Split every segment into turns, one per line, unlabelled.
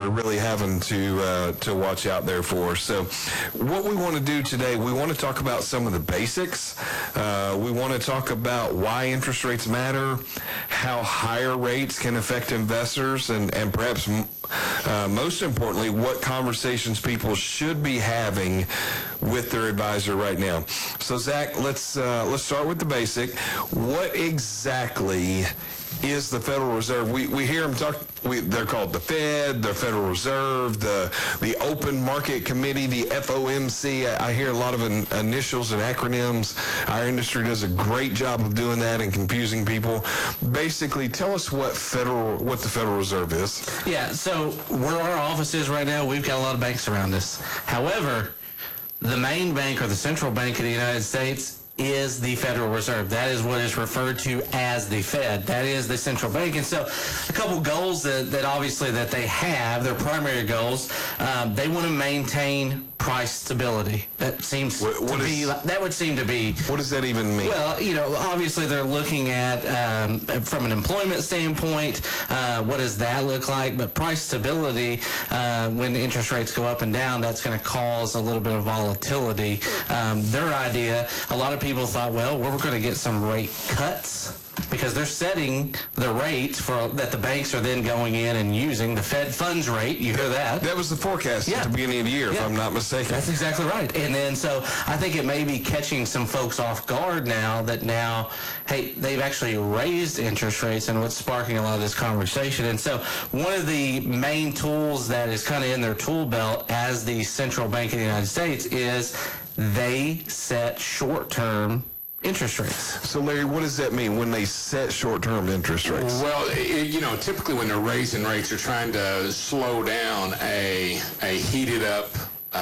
are really having to watch out there for. So what we want to do today, we want to talk about some of the basics. We want to talk about why interest rates matter, how higher rates can affect investors, and perhaps most importantly, what conversations people should be having with their advisor right now. So Zach, let's start with the basic. What exactly is the Federal Reserve? We hear them talk. They're called the Fed, the Federal Reserve, the Open Market Committee, the FOMC. I hear a lot of initials and acronyms. Our industry does a great job of doing that and confusing people. Basically, tell us what the Federal Reserve is.
Yeah. So where our office is right now, we've got a lot of banks around us. However, the main bank or the central bank of the United States is the Federal Reserve. That is what is referred to as the Fed. That is the central bank. And so a couple goals that obviously that they have, their primary goals, they want to maintain price stability. That seems that would seem to be.
What does that even mean?
Well, obviously they're looking at, from an employment standpoint, what does that look like? But price stability, when interest rates go up and down, that's going to cause a little bit of volatility. Their idea, a lot of people thought, well, we're going to get some rate cuts, because they're setting the rate that the banks are then going in and using, the Fed funds rate. You hear that?
That was the forecast at the beginning of the year, if I'm not mistaken.
That's exactly right. And then, so I think it may be catching some folks off guard now, hey, they've actually raised interest rates, and what's sparking a lot of this conversation. And so one of the main tools that is kind of in their tool belt as the central bank of the United States is they set short-term interest rates.
So, Larry, what does that mean when they set short-term interest rates?
Well, typically when they're raising rates, they're trying to slow down a heated up,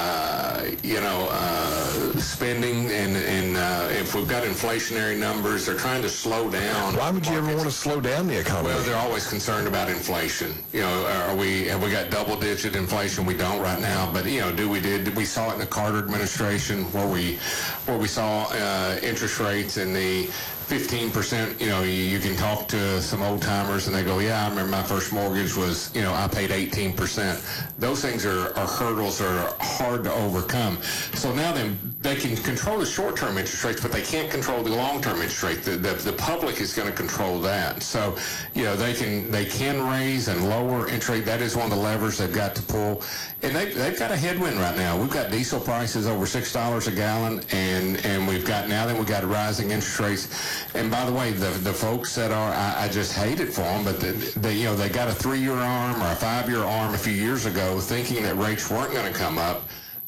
spending, and if we've got inflationary numbers, they're trying to slow down.
Why would you ever want to slow down the economy?
Well, they're always concerned about inflation. Have we got double-digit inflation? We don't right now, but we saw it in the Carter administration where we saw interest rates in the 15%. You can talk to some old timers and they go, yeah, I remember my first mortgage was, I paid 18%. Those things are hurdles that are hard to overcome. So now then they can control the short-term interest rates, but they can't control the long-term interest rate. The public is going to control that. So, they can raise and lower interest rate. That is one of the levers they've got to pull. And they've got a headwind right now. We've got diesel prices over $6 a gallon, and we've got rising interest rates. And by the way, the folks that I just hate it for them, but they got a 3-year arm or a 5-year arm a few years ago, thinking that rates weren't going to come up,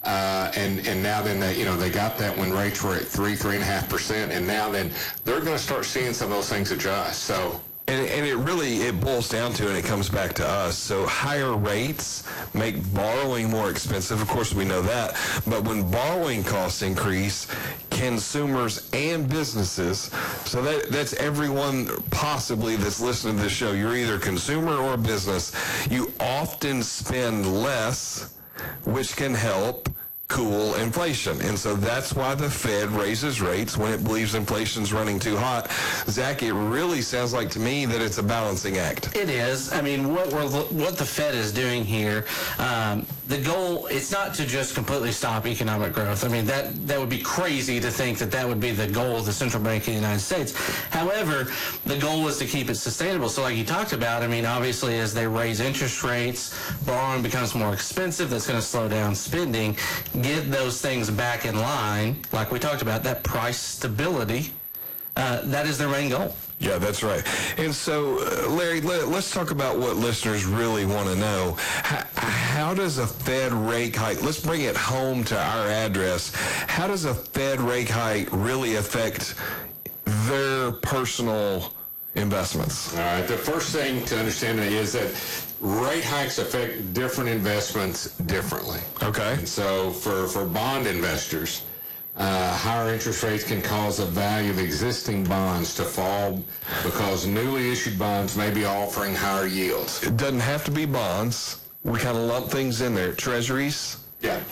and now then they got that when rates were at 3.5%, and now then they're going to start seeing some of those things adjust. So.
And it boils down to, and it comes back to us. So higher rates make borrowing more expensive. Of course, we know that. But when borrowing costs increase, consumers and businesses, so that's everyone possibly that's listening to this show. You're either a consumer or a business. You often spend less, which can help cool inflation. And so that's why the Fed raises rates when it believes inflation's running too hot. Zach, it really sounds like to me that it's a balancing act.
It is. I mean, what the Fed is doing here, the goal, it's not to just completely stop economic growth. I mean, that would be crazy to think that would be the goal of the central bank of the United States. However, the goal is to keep it sustainable. So like you talked about, I mean, obviously as they raise interest rates, borrowing becomes more expensive. That's going to slow down spending. Get those things back in line, like we talked about, that price stability, that is their main goal.
Yeah, that's right. And so, Larry, let's talk about what listeners really want to know. How does a Fed rate hike, let's bring it home to our address, how does a Fed rate hike really affect their personal investments?
All right, the first thing to understand is that rate hikes affect different investments differently.
Okay.
And so for bond investors, higher interest rates can cause the value of existing bonds to fall because newly issued bonds may be offering higher yields.
It doesn't have to be bonds. We kind of lump things in there. Treasuries.
Yeah.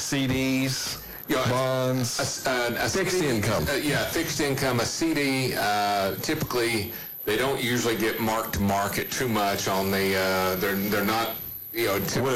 CDs. Bonds. Fixed income.
Fixed income. A CD, typically, they don't usually get marked to market too much on the, they're not,